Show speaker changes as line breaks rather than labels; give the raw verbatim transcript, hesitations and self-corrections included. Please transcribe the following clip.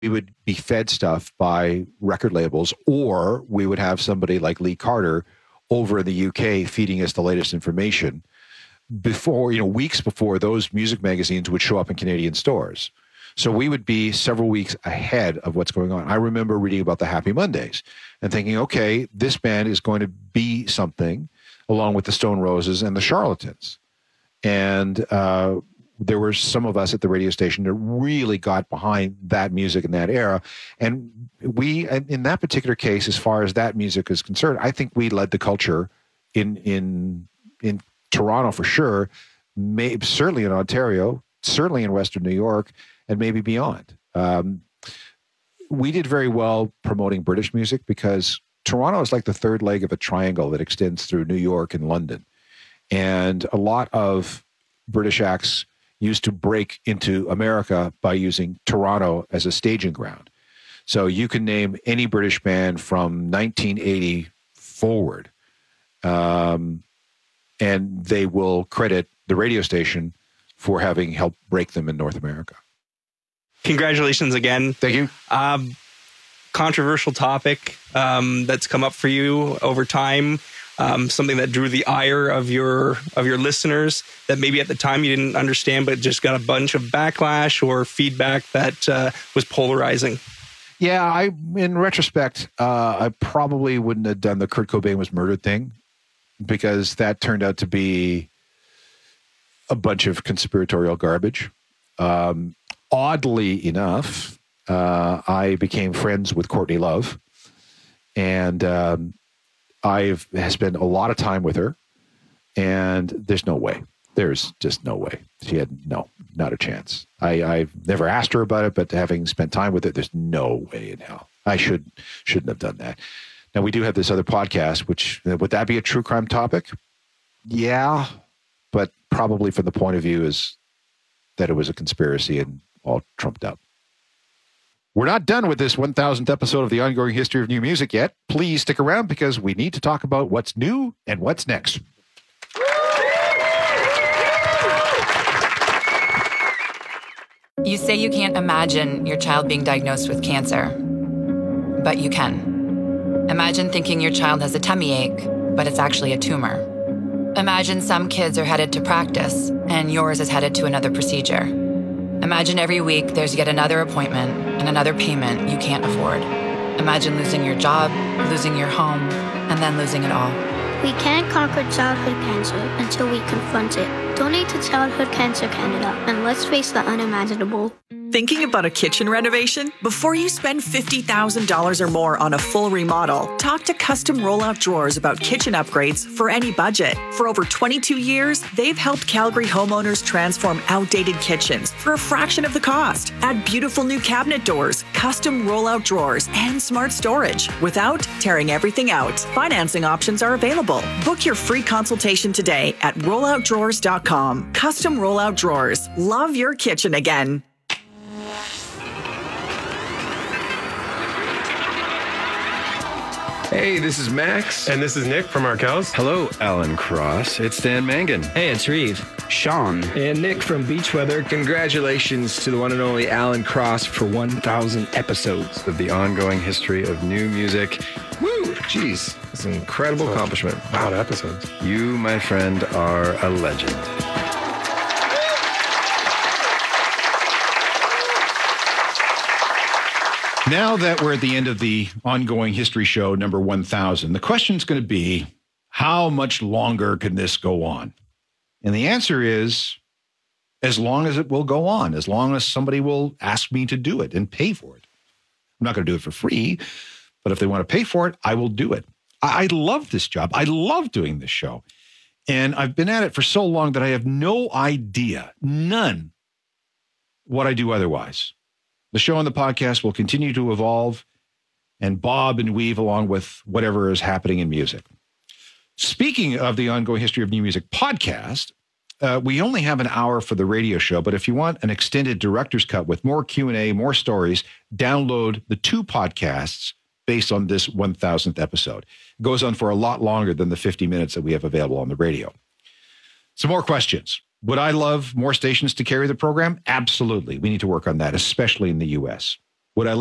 we would be fed stuff by record labels, or we would have somebody like Lee Carter over in the U K feeding us the latest information before, you know, weeks before those music magazines would show up in Canadian stores. So we would be several weeks ahead of what's going on. I remember reading about the Happy Mondays and thinking, okay, this band is going to be something along with the Stone Roses and the Charlatans. And uh, there were some of us at the radio station that really got behind that music in that era. And we, in that particular case, as far as that music is concerned, I think we led the culture in in in Toronto for sure, maybe, certainly in Ontario, certainly in Western New York, and maybe beyond. Um, we did very well promoting British music because Toronto is like the third leg of a triangle that extends through New York and London. And a lot of British acts used to break into America by using Toronto as a staging ground. So you can name any British band from nineteen eighty forward, um, and they will credit the radio station for having helped break them in North America.
Congratulations again.
Thank you.
Um, controversial topic um, that's come up for you over time. Um, something that drew the ire of your of your listeners that maybe at the time you didn't understand, but just got a bunch of backlash or feedback that uh, was polarizing.
Yeah, I in retrospect, uh, I probably wouldn't have done the Kurt Cobain was murdered thing because that turned out to be a bunch of conspiratorial garbage. Um, oddly enough, uh, I became friends with Courtney Love, and um, I've spent a lot of time with her, and there's no way. There's just no way. She had no, not a chance. I, I've never asked her about it, but having spent time with her, there's no way in hell. I should, shouldn't have done that. Now, we do have this other podcast, which, would that be a true crime topic? Yeah, but probably from the point of view is that it was a conspiracy and all trumped up. We're not done with this one thousandth episode of the Ongoing History of New Music yet. Please stick around because we need to talk about what's new and what's next.
You say you can't imagine your child being diagnosed with cancer, but you can. Imagine thinking your child has a tummy ache, but it's actually a tumor. Imagine some kids are headed to practice and yours is headed to another procedure. Imagine every week there's yet another appointment and another payment you can't afford. Imagine losing your job, losing your home, and then losing it all.
We can't conquer childhood cancer until we confront it. Donate to Childhood Cancer Canada and let's face the unimaginable.
Thinking about a kitchen renovation? Before you spend fifty thousand dollars or more on a full remodel, talk to Custom Rollout Drawers about kitchen upgrades for any budget. For over twenty-two years, they've helped Calgary homeowners transform outdated kitchens for a fraction of the cost. Add beautiful new cabinet doors, custom rollout drawers, and smart storage without tearing everything out. Financing options are available. Book your free consultation today at rollout drawers dot com. Custom Rollout Drawers. Love your kitchen again.
Hey, this is Max.
And this is Nick from Arkells.
Hello, Alan Cross. It's Dan Mangan.
Hey, it's Reeve. Sean.
And Nick from Beachweather.
Congratulations to the one and only Alan Cross
for one thousand episodes
of the Ongoing History of New Music. Woo! Jeez, it's an incredible so, accomplishment.
A lot of episodes.
You, my friend, are a legend.
Now that we're at the end of the Ongoing History Show, number one thousand, the question is going to be, how much longer can this go on? And the answer is, as long as it will go on, as long as somebody will ask me to do it and pay for it. I'm not going to do it for free, but if they want to pay for it, I will do it. I, I love this job. I love doing this show. And I've been at it for so long that I have no idea, none, what I do otherwise. The show and the podcast will continue to evolve and bob and weave along with whatever is happening in music. Speaking of the Ongoing History of New Music podcast, uh, we only have an hour for the radio show, but if you want an extended director's cut with more Q and A, more stories, download the two podcasts based on this one thousandth episode. It goes on for a lot longer than the fifty minutes that we have available on the radio. Some more questions. Would I love more stations to carry the program? Absolutely. We need to work on that, especially in the U S.